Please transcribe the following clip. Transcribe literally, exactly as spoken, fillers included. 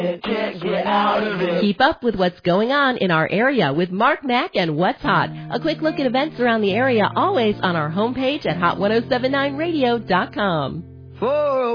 Can't get out of it. Keep up with what's going on in our area with Mark Mack and What's Hot. A quick look at events around the area always on our homepage at hot ten seventy-nine radio dot com. For